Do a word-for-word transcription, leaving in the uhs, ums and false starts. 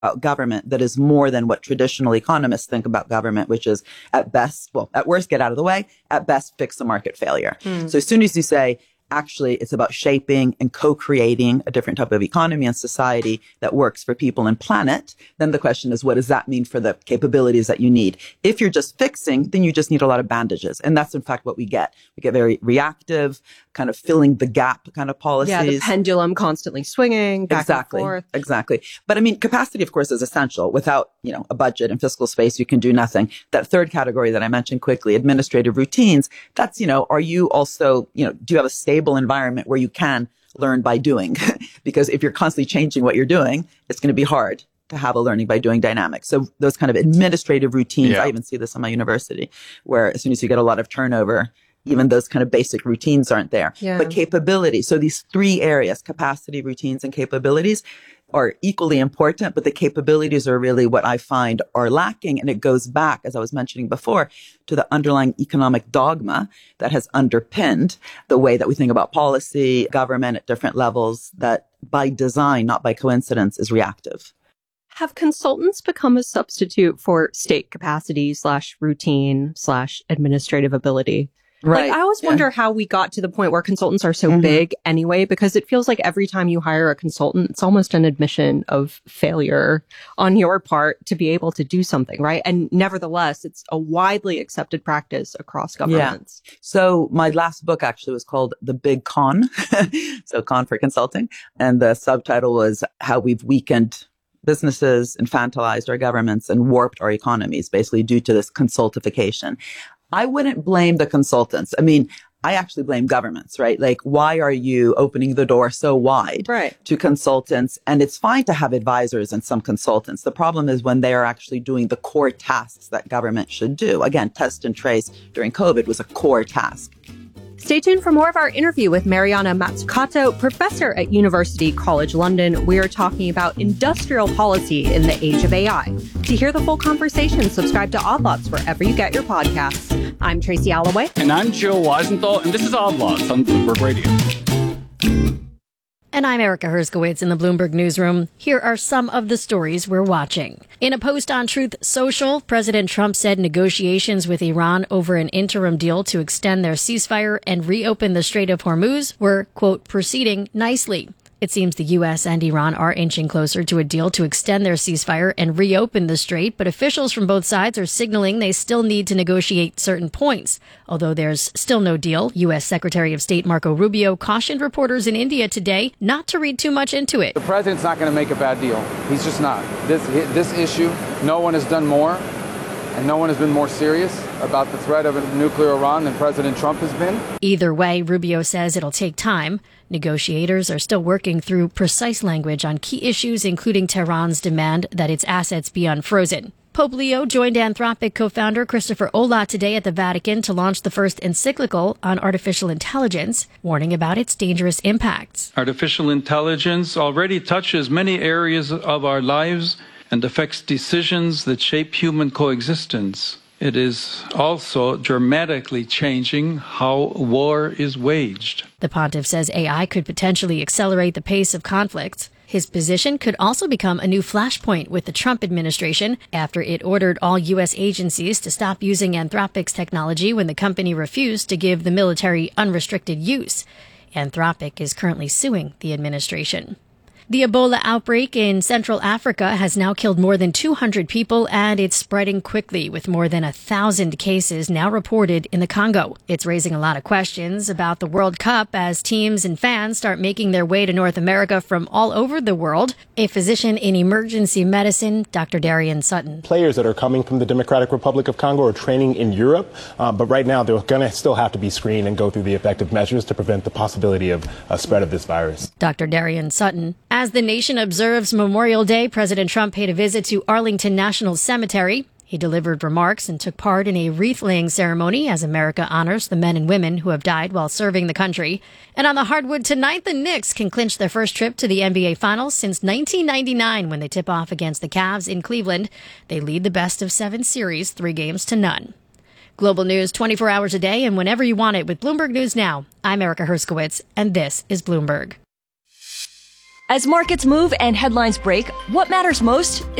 about government that is more than what traditional economists think about government, which is at best, well, at worst, get out of the way, at best, fix a market failure. Mm. So as soon as you say, actually, it's about shaping and co-creating a different type of economy and society that works for people and planet, then the question is, what does that mean for the capabilities that you need? If you're just fixing, then you just need a lot of bandages. And that's, in fact, what we get. We get very reactive, kind of filling the gap kind of policies. Yeah, the pendulum constantly swinging back exactly, and forth. Exactly. But I mean, capacity, of course, is essential. Without, you know, a budget and fiscal space, you can do nothing. That third category that I mentioned quickly, administrative routines, that's, you know, are you also, you know, do you have a stable environment where you can learn by doing? Because if you're constantly changing what you're doing, it's going to be hard to have a learning by doing dynamic. So those kind of administrative routines, yeah. I even see this in my university, where as soon as you get a lot of turnover, even those kind of basic routines aren't there. Yeah. But capability. So these three areas, capacity, routines, and capabilities, are equally important, but the capabilities are really what I find are lacking. And it goes back, as I was mentioning before, to the underlying economic dogma that has underpinned the way that we think about policy, government at different levels, that by design, not by coincidence, is reactive. Have consultants become a substitute for state capacity slash routine slash administrative ability? Right. Like, I always yeah. wonder how we got to the point where consultants are so mm-hmm. big anyway, because it feels like every time you hire a consultant, it's almost an admission of failure on your part to be able to do something, right? And nevertheless, it's a widely accepted practice across governments. Yeah. So my last book actually was called The Big Con. So con for consulting. And the subtitle was How We've Weakened Businesses, Infantilized Our Governments, and Warped Our Economies, basically due to this consultification. I wouldn't blame the consultants. I mean, I actually blame governments, right? Like, why are you opening the door so wide right. to consultants? And it's fine to have advisors and some consultants. The problem is when they are actually doing the core tasks that government should do. Again, test and trace during COVID was a core task. Stay tuned for more of our interview with Mariana Mazzucato, professor at University College London. We are talking about industrial policy in the age of A I. To hear the full conversation, subscribe to Odd Lots wherever you get your podcasts. I'm Tracy Alloway. And I'm Joe Weisenthal, and this is Odd Lots on Bloomberg Radio. And I'm Erica Herskowitz in the Bloomberg Newsroom. Here are some of the stories we're watching. In a post on Truth Social, President Trump said negotiations with Iran over an interim deal to extend their ceasefire and reopen the Strait of Hormuz were, quote, proceeding nicely. It seems the U S and Iran are inching closer to a deal to extend their ceasefire and reopen the strait, but officials from both sides are signaling they still need to negotiate certain points. Although there's still no deal, U S Secretary of State Marco Rubio cautioned reporters in India today not to read too much into it. The president's not going to make a bad deal. He's just not. This this issue, no one has done more, and no one has been more serious about the threat of a nuclear Iran than President Trump has been. Either way, Rubio says it'll take time. Negotiators are still working through precise language on key issues, including Tehran's demand that its assets be unfrozen. Pope Leo joined Anthropic co-founder Christopher Olah today at the Vatican to launch the first encyclical on artificial intelligence, warning about its dangerous impacts. Artificial intelligence already touches many areas of our lives and affects decisions that shape human coexistence. It is also dramatically changing how war is waged. The pontiff says A I could potentially accelerate the pace of conflict. His position could also become a new flashpoint with the Trump administration after it ordered all U S agencies to stop using Anthropic's technology when the company refused to give the military unrestricted use. Anthropic is currently suing the administration. The Ebola outbreak in Central Africa has now killed more than two hundred people, and it's spreading quickly, with more than one thousand cases now reported in the Congo. It's raising a lot of questions about the World Cup as teams and fans start making their way to North America from all over the world. A physician in emergency medicine, Doctor Darian Sutton. Players that are coming from the Democratic Republic of Congo are training in Europe, uh, but right now they're going to still have to be screened and go through the effective measures to prevent the possibility of a spread of this virus. Doctor Darian Sutton. As the nation observes Memorial Day, President Trump paid a visit to Arlington National Cemetery. He delivered remarks and took part in a wreath-laying ceremony as America honors the men and women who have died while serving the country. And on the hardwood tonight, the Knicks can clinch their first trip to the N B A Finals since nineteen ninety-nine when they tip off against the Cavs in Cleveland. They lead the best of seven series, three games to none. Global news twenty-four hours a day and whenever you want it with Bloomberg News Now. I'm Erica Herskowitz, and this is Bloomberg. As markets move and headlines break, what matters most